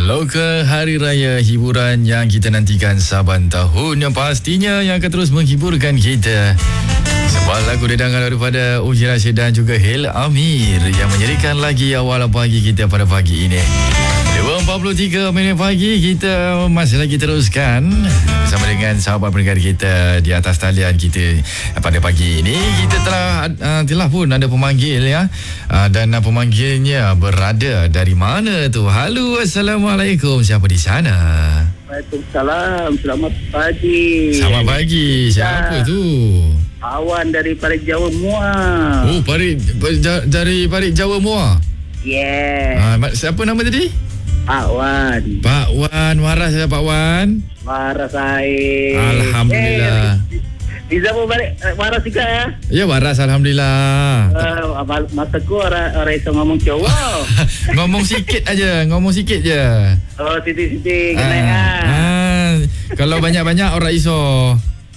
Lokal Hari Raya hiburan yang kita nantikan saban tahun, yang pastinya yang akan terus menghiburkan kita. Sebuah lagu didengar daripada Uji Rashid dan juga Hil Amir yang menyerikan lagi awal pagi kita pada pagi ini. 2.43 minit pagi, kita masih lagi teruskan bersama dengan sahabat pendengar kita di atas talian kita pada pagi ini. Kita telah pun ada pemanggil ya, dan pemanggilnya berada dari mana tu? Halo, Assalamualaikum, siapa di sana? Waalaikumsalam, selamat pagi. Selamat pagi, siapa tu? Awan dari Parit Jawa Muar. Oh, dari Parit Jawa Muar. Yeah. Siapa nama tadi? Pak Wan. Pak Wan, waras ya Pak Wan? Waras saya. Alhamdulillah. Riza pun balik waras juga ya? Ya, waras alhamdulillah. Mataku orang iso ngomong Jawa. Ngomong sikit je. Oh, titik-titik kena. Kalau banyak-banyak orang iso.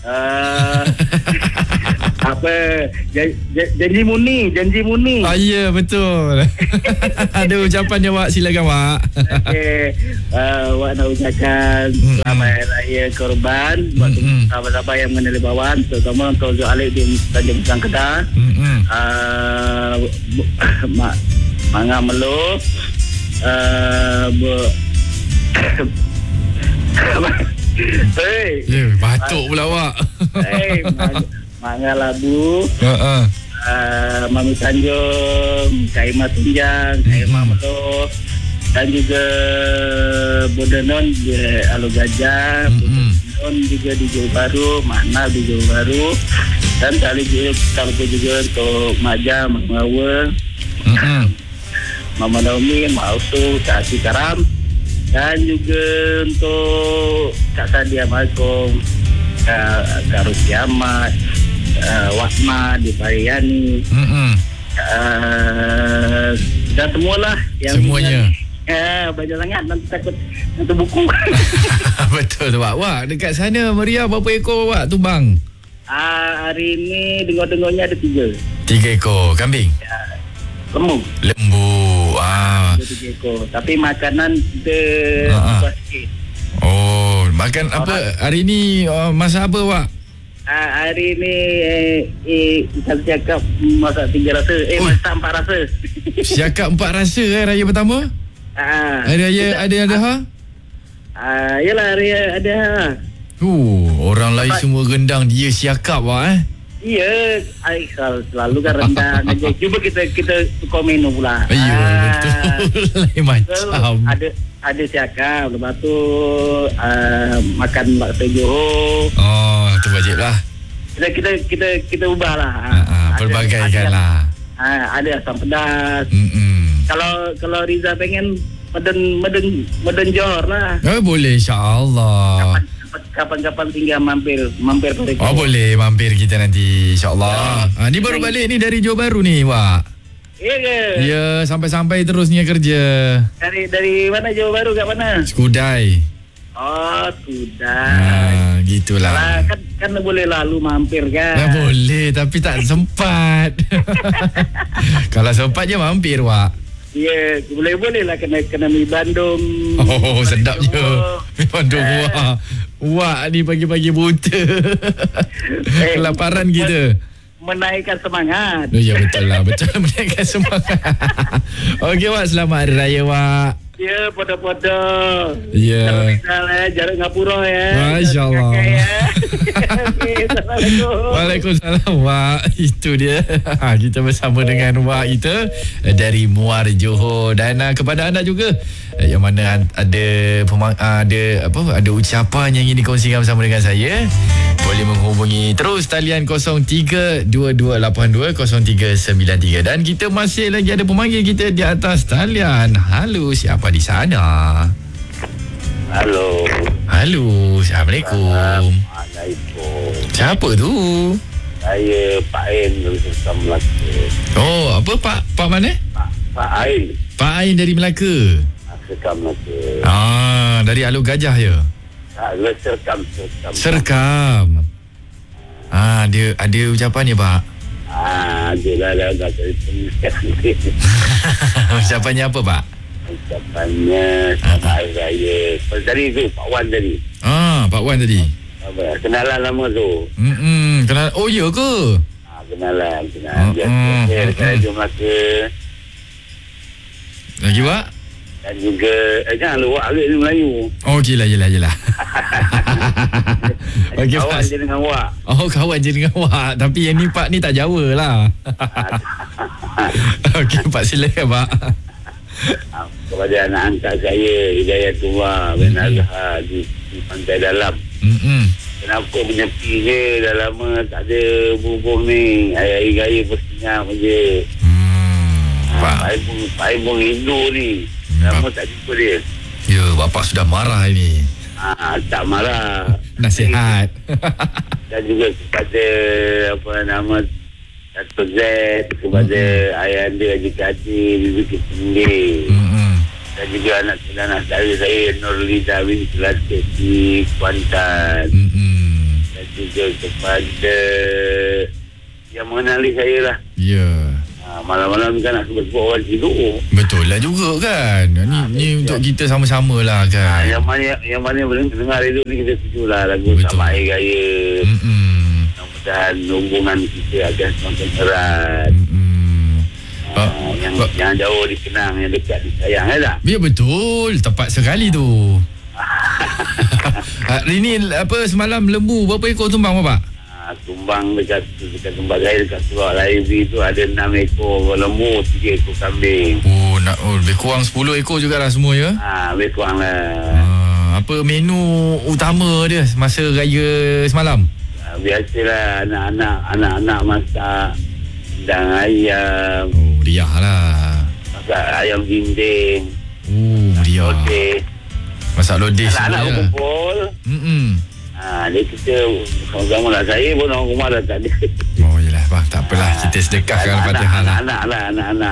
Apa janji muni. Ya, betul. Ada ucapan je Wak, silakan Wak. Okey, Wak nak ucapkan selamat raya korban buat sahabat-sahabat yang mengenali Bawan, terutama untuk Zul Alik di Tanjung Besar Kedah. Manga Melo, batuk pula Wak. Manga Labu, Mami Tanjung, Kaima Tunjang, Kaima Melo, dan juga Bodenon di Alu Gajah, Bodenon juga di Johor Bahru, Makna di Johor Bahru, dan kali juga untuk Maja, Mengawa, Mama Naomi, Mak Ausu, Kak Ati Karam, dan juga untuk Kak Sadia Malcolm, Kak Rusi Ahmad, Wakma di Pariani, dan semualah yang semuanya. Banyak sangat, nanti takut untuk buku. Betul tu Wak. Wak, dekat sana meriah berapa ekor Wak tumbang? Hari ini dengar-dengarnya ada 3 ekor kambing. Lembu. Ada 3 ekor. Tapi makanan kita sikit. Oh, makan apa hari ni? Masak apa Wak? Hari ni kita cakap masak 3 rasa. Masak 4 rasa. Siakap 4 rasa raya pertama? Hari raya ada Yalah, hari ada. Orang lain semua rendang, dia siakap Wak Ya, selalu kan rendang aja. Cuba kita tukar menu pula. Ya, betul. Lain macam. Ada siakap, lepas tu makan bakso Johor. Oh, tu wajib lah. Kita ubah lah. Pelbagaikan lah. Ada asam pedas. Kalau Riza pengen meden Johor lah. Boleh, insyaAllah. Kapan-kapan tinggal mampir pada kita. Boleh mampir kita nanti, insyaAllah. Ni baru balik ni dari Johor Bahru ni Wak. Ya ke? Ya, sampai-sampai terus ni kerja. Dari mana Johor Bahru, kat mana? Skudai. Oh, Skudai. Gitulah. Kan boleh lalu mampir kan? Boleh, tapi tak sempat. Kalau sempat je mampir Wak. Ya, boleh lah kena mi Bandung. Oh, sedap je. Mi Bandung Wak ni pagi-pagi buta. Kelaparan kita. Menaikkan semangat. Ya, betul lah. Betul, menaikkan semangat. Okey Wak, selamat Hari Raya Wak. Ya, podo-podo. Ya. Jarak Ngapura ya. Masya-Allah. Okey, Assalamualaikum. Waalaikumsalam Wak. Itu dia. Kita bersama dengan Wak kita dari Muar Johor, dan kepada anda juga yang mana ada ucapan yang ingin dikongsikan bersama dengan saya, boleh menghubungi terus talian 0322820393, dan kita masih lagi ada pemanggil kita di atas talian. Halo, siapa di sana? Halo, Assalamualaikum. Siapa tu? Saya Pak Ain dari Serkam Melaka. Oh, apa Pak mana? Pak Ain. Pak Ain dari Melaka. Serkam Melaka. Dari Alu Gajah ya? Serkam. Dia ada ucapan ni Pak? Adalah agak Ucapannya apa Pak? ucapannya selamat hari raya. Tadi tu Pak Wan tadi. Pak Wan tadi. Kenalan lama tu. Kenal. Oh ya ke? Kenalan. Biasa dekat Radio Melaka. Lagi Pak? Dan juga jangan lupa Alif ni Melayu. Okey lah, yelah. Okey, kawan je dengan Wak. Kawan je dengan Wak. Tapi yang ni Pak ni tak Jawa lah. Okey Pak, silakan Pak. Kepada anak angkat saya, Hidayatullah bin Azhar di Pantai Dalam. Kenapa menyepi je? Dah lama tak ada bubuh ni. Hari raya bersenyap je. Pak Ibu rindu ni. Lama tak jumpa dia. Ya, bapak sudah marah ini. Tak marah. Nasihat. Dan juga kepada Dato' Z, kepada ayah anda Haji Kadir, Bibi Ketinggi. Dan juga anak saudara saya Nurliza bin Selatik di Kuantan. Dan juga kepada yang mengenali saya lah. Ya. Malam-malam kan nak sebut orang tidur. Betul lah juga kan. Ni untuk kita sama-sama lah kan. Yang mana boleh dengar radio ni, kita setuju lah lagu Selamat Hari Raya. Mudah-mudahan hubungan kita akan semakin erat. Yang jauh dikenang, yang dekat disayang, tak? Ya betul, tepat sekali tu. Hari ni semalam lembu berapa ekor tumbang Bapak? Tumbang dekat tempat saya, dekat Surau Laivi tu ada 6 ekor lembu, 3 ekor kambing. Lebih kurang 10 ekor jugalah semua ya? Lebih kurang lah. Apa menu utama dia masa raya semalam? Biasalah anak-anak masak dan ayam. Riah lah. Masak ayam dinding. Riah. Masak lodeh semua. Anak-anak berkumpul. Dia kita sama-sama lah. Saya pun orang rumah dah tak ada. Yelah bang, tak apalah. Kita sedekahkan Fatihah lah. Anak-anak.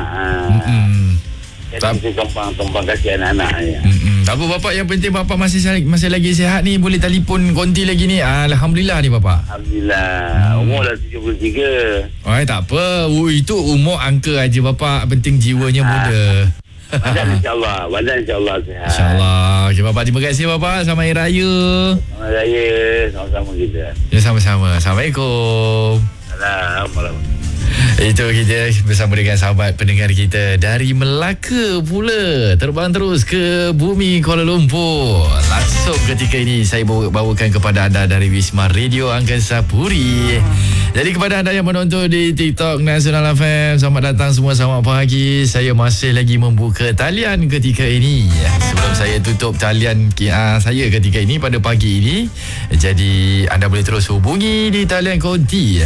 Kita tumpang kasih anak-anak. Tak apa Bapak, yang penting Bapak masih lagi sihat ni. Boleh telefon konti lagi ni. Alhamdulillah ni Bapak. Alhamdulillah. Umur dah 73. Tak apa. Itu umur angka aja Bapak. Penting jiwanya muda. Badan insyaAllah sihat. InsyaAllah. Okay, Bapak, terima kasih Bapak. Selamat Hari Raya. Selamat Hari Raya. Sama-sama kita. Ya, sama-sama. Assalamualaikum. Assalamualaikum. Itu kita bersama dengan sahabat pendengar kita dari Melaka pula. Terbang terus ke bumi Kuala Lumpur. Langsung ketika ini saya bawakan kepada anda dari Wisma Radio Angkasa Puri. Jadi kepada anda yang menonton di TikTok Nasional FM, selamat datang semua, selamat pagi. Saya masih lagi membuka talian ketika ini. Sebelum saya tutup talian saya ketika ini pada pagi ini. Jadi anda boleh terus hubungi di talian konti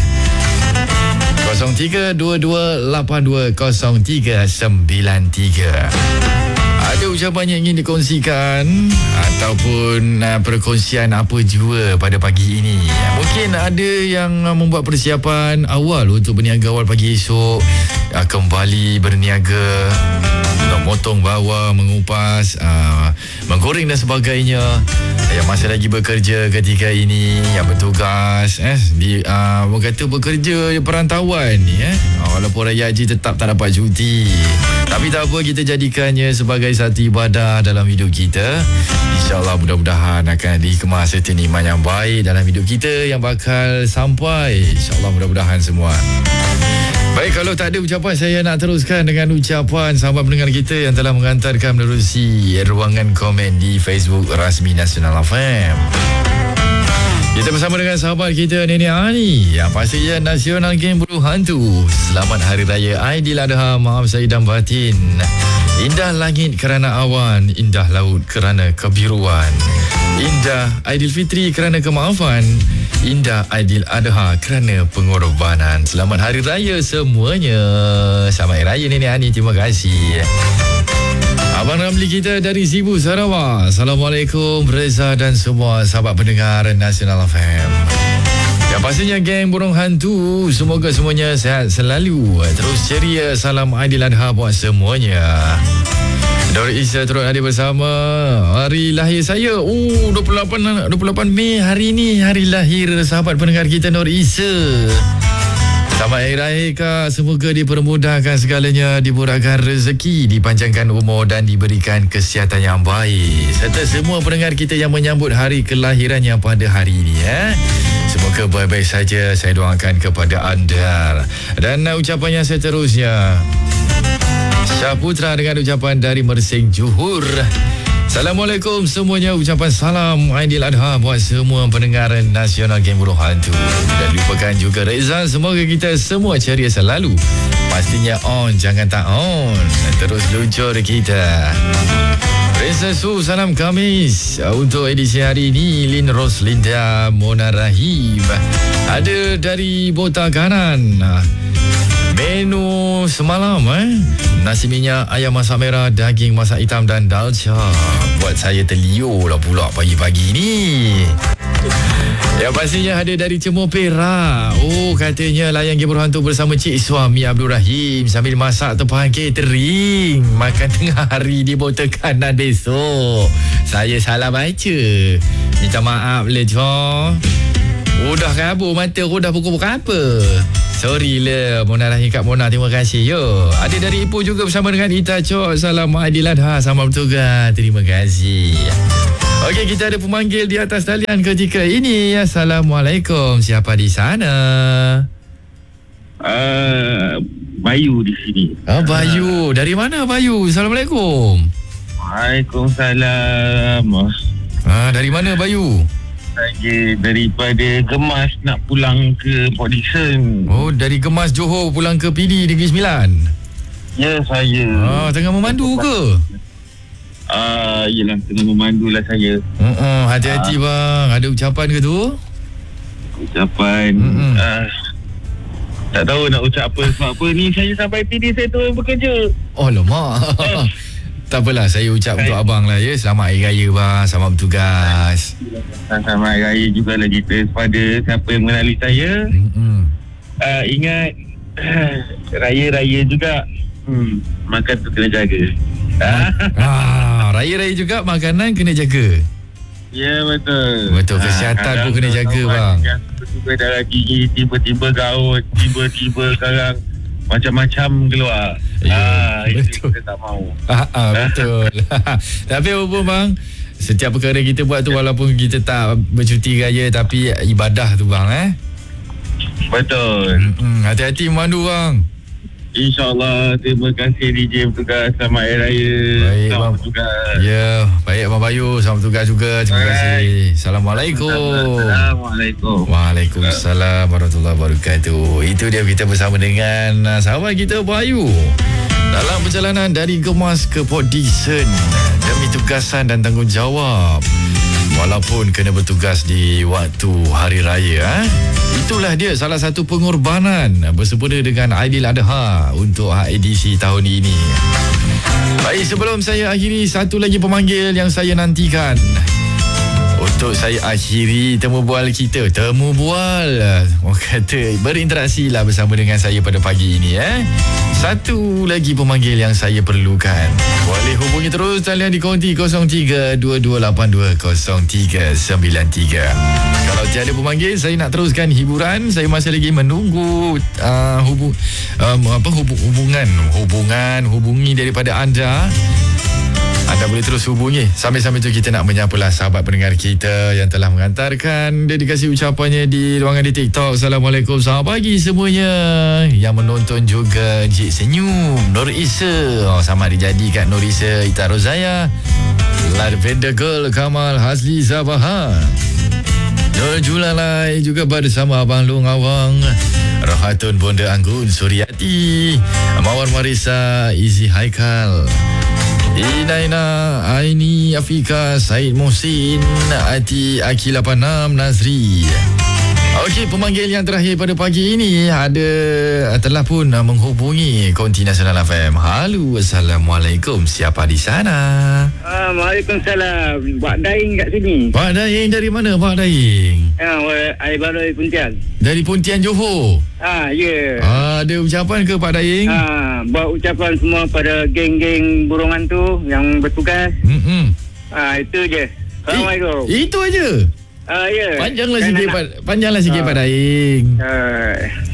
0322820393. Ada ucapan yang ingin dikongsikan ataupun perkongsian apa jua pada pagi ini. Mungkin ada yang membuat persiapan awal untuk berniaga awal pagi esok, kembali berniaga, memotong bawang, mengupas, menggoreng dan sebagainya. Yang masih lagi bekerja ketika ini, yang bertugas orang kata bekerja perantauan ni walaupun raya haji tetap tak dapat cuti. Tapi tak apa, kita jadikannya sebagai satu ibadah dalam hidup kita. InsyaAllah mudah-mudahan akan dikemas serta nikmat yang baik dalam hidup kita yang bakal sampai. InsyaAllah mudah-mudahan semua. Baik, kalau tak ada ucapan, saya nak teruskan dengan ucapan sahabat pendengar kita yang telah mengantarkan menerusi ruangan komen di Facebook rasmi Nasional FM. Kita bersama dengan sahabat kita Nenek Ani, yang pastinya Nasional Geng Buru Hantu. Selamat Hari Raya Aidiladha, maaf zahir dan batin. Indah langit kerana awan, indah laut kerana kebiruan. Indah Aidilfitri kerana kemaafan, indah Aidiladha kerana pengorbanan. Selamat Hari Raya semuanya. Selamat Hari Raya Nenek Ani, terima kasih. Abang Ramli kita dari Sibu, Sarawak. Assalamualaikum Reza dan semua sahabat pendengar Nasional FM. Yang pastinya geng burung hantu, semoga semuanya sehat selalu, terus ceria. Salam Aidiladha buat semuanya. Nur Isa turut hadir bersama. Hari lahir saya 28 Mei hari ini, hari lahir sahabat pendengar kita Nur Isa. Selamat Hari Raya Kak. Semoga dipermudahkan segalanya, dimurahkan rezeki, dipanjangkan umur dan diberikan kesihatan yang baik. Serta semua pendengar kita yang menyambut hari kelahirannya pada hari ini. Semoga baik-baik saja, saya doakan kepada anda. Dan ucapan yang seterusnya, Syaputra dengan ucapan dari Mersing Johor. Assalamualaikum semuanya, ucapan salam Aidiladha buat semua pendengar nasional Geng Burung Hantu. Dan lupakan juga Reza, semoga kita semua ceria selalu. Pastinya on, jangan tak on. Terus luncur kita. Reza Su, salam Khamis. Untuk edisi hari ini, Lin Roslinda Mona Rahim. Ada dari Bota Kanan. Menu semalam nasi minyak, ayam masak merah, daging masak hitam dan dalca. Buat saya terliur lah pula pagi-pagi ni. Yang pastinya ada dari Cemur Perak. Oh, katanya layan Geng Burung Hantu bersama Cik Suami Abdul Rahim sambil masak tempahan catering. Makan tengah hari di Bota Kanan besok. Saya salah baca. Minta maaf le, Cok. Udah kabur mata, udah pukul apa? Sorry lah Mona Rahim, Kak Mona, terima kasih. Yo, ada dari Ipoh juga bersama dengan Ita Cok. Salam Aidiladha, selamat bertugas. Terima kasih. Okey, kita ada pemanggil di atas talian ketika ini. Assalamualaikum. Siapa di sana? Bayu di sini. Bayu. Dari mana Bayu? Assalamualaikum. Waalaikumsalam. Dari mana Bayu? Saya daripada Gemas nak pulang ke Port Dickson. Oh, dari Gemas Johor pulang ke PD Negeri Sembilan. Ya, saya. Tengah memandu ke? Yelah, tengah memandu lah saya. Hati-hati bang. Ada ucapan ke tu? Ucapan tak tahu nak ucap apa. Sebab apa ni, saya sampai PD saya turun bekerja. Oh lama. Tak apalah, saya ucap untuk abang lah ya. Selamat Hari Raya bang. Selamat bertugas. Selamat Hari Raya juga lagi kepada siapa yang mengenali saya. Ingat Raya-raya juga makan tu kena jaga. Raya-raya juga makanan kena jaga. Ya, betul. Betul, kesihatan pun kena jaga bang. Tiba-tiba darah tinggi, tiba-tiba gaut, tiba-tiba sekarang macam-macam keluar. Itu kita tak mahu. Betul. Tapi apa pun bang, setiap perkara kita buat tu, walaupun kita tak bercuti raya, tapi ibadah tu bang. Betul. Hati-hati memandu bang. InsyaAllah. Terima kasih DJ bertugas. Selamat Hari Raya. Baik selamat bang. bertugas. Ya, baik Abang Bayu. Selamat bertugas juga. Terima kasih. Assalamualaikum. Assalamualaikum. Waalaikumsalam warahmatullahi wabarakatuh. Itu dia, kita bersama dengan sahabat kita Bayu dalam perjalanan dari Gemas ke Port Dickson demi tugasan dan tanggungjawab. Walaupun kena bertugas di waktu Hari Raya. Itulah dia salah satu pengorbanan bersempena dengan Aidiladha untuk edisi tahun ini. Baik, sebelum saya akhiri, satu lagi pemanggil yang saya nantikan untuk saya akhiri temu bual kita. Temu bual, orang kata berinteraksi lah bersama dengan saya pada pagi ini. Satu lagi pemanggil yang saya perlukan. Boleh hubungi terus talian di konti 03-2282-0393. Kalau tiada pemanggil, saya nak teruskan hiburan. Saya masih lagi menunggu hubungi daripada anda. Anda boleh terus hubungi. Sambil-sambil tu kita nak menyapalah sahabat pendengar kita yang telah mengantarkan dedikasi ucapannya di ruangan di TikTok. Assalamualaikum, selamat pagi semuanya. Yang menonton juga Encik Senyum, Nur Isa. Selamat dijadi kat Nur Isa, Ita Rozaya, Lavender Girl, Kamal Hasli Zabaha, Nur Julalai juga bersama Abang Long Awang, Rahatun Bonda Anggun Suryati, Mawar Marisa, Izi Haikal, Inaina, Aini, Afika, Said Mohsin, Ati, Aki 86, Nazri. Okey, pemanggil yang terakhir pada pagi ini telah pun menghubungi konti Nasional FM. Halo, Assalamualaikum. Siapa di sana? Waalaikumsalam. Pak Daing kat sini. Pak Daing dari mana Pak Daing? Air baru dari Pontian. Dari Pontian, Johor. Ya. Ada ucapan ke Pak Daing? Buat ucapan semua pada geng-geng burung hantu yang bertugas. Itu je. Assalamualaikum. Itu aja. Ya. Panjanglah sikit Pak Daing.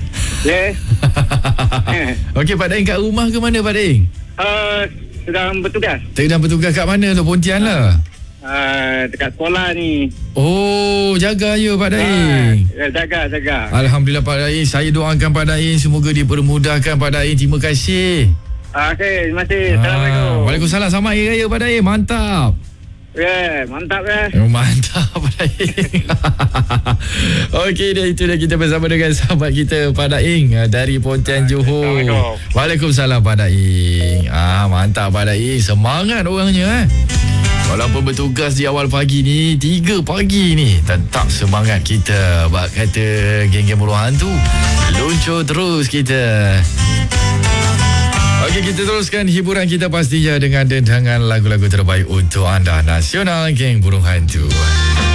Ya. Okey, Pak Daeng kat rumah ke mana Pak Daeng? Sedang bertugas. Sedang bertugas kat mana tu? Pontian lah. Dekat sekolah ni. Oh, jaga ya Pak Daeng. Jaga. Alhamdulillah Pak Daeng. Saya doakan Pak Daeng semoga dipermudahkan Pak Daeng. Terima kasih. Okey, terima kasih. Assalamualaikum. Waalaikumsalam. Selamat Hari Raya Pak Daeng. Mantap. Ya, mantap ya. Mantap Pak Daeng. Okey, itu dah kita bersama dengan sahabat kita Pak Daeng dari Pontian Johor. Waalaikumsalam Pak Daeng. Mantap Pak Daeng. Semangat orangnya Walaupun bertugas di awal pagi ni 3 pagi ni tetap semangat kita. Bak kata geng-geng buruh hantu, luncur terus kita. Okey, kita teruskan hiburan kita pastinya dengan dendangan lagu-lagu terbaik untuk anda. Nasional Geng Burung Hantu.